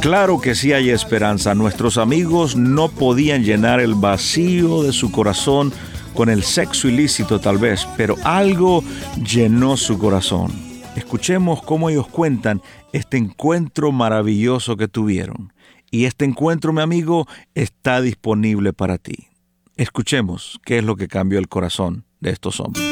Claro que sí hay esperanza. Nuestros amigos no podían llenar el vacío de su corazón con el sexo ilícito tal vez, pero algo llenó su corazón. Escuchemos cómo ellos cuentan este encuentro maravilloso que tuvieron. Y este encuentro, mi amigo, está disponible para ti. Escuchemos qué es lo que cambió el corazón de estos hombres.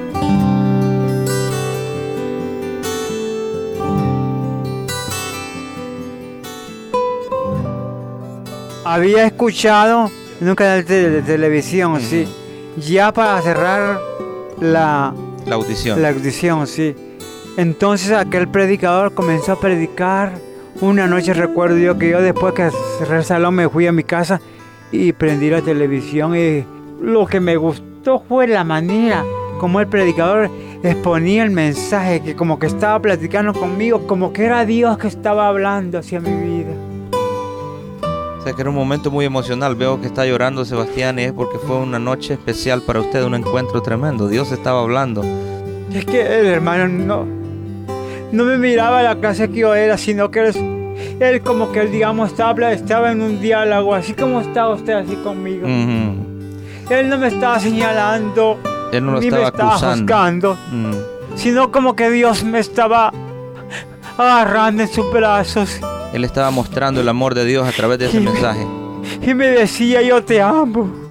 Había escuchado en un canal de televisión, sí, ya para cerrar la audición, sí. Entonces aquel predicador comenzó a predicar. Una noche recuerdo yo que yo después que cerré el salón me fui a mi casa y prendí la televisión y lo que me gustó fue la manera como el predicador exponía el mensaje, que como que estaba platicando conmigo, como que era Dios que estaba hablando hacia mi vida. O sea que era un momento muy emocional. Veo que está llorando Sebastián y es porque fue una noche especial para usted, un encuentro tremendo. Dios estaba hablando. Es que el hermano no me miraba la clase que yo era, sino que él como que digamos estaba en un diálogo, así como está usted así conmigo. Él no me estaba señalando, él no lo ni estaba me estaba juzgando, sino como que Dios me estaba agarrando en sus brazos. Él estaba mostrando el amor de Dios a través de ese mensaje. Y me decía, yo te amo.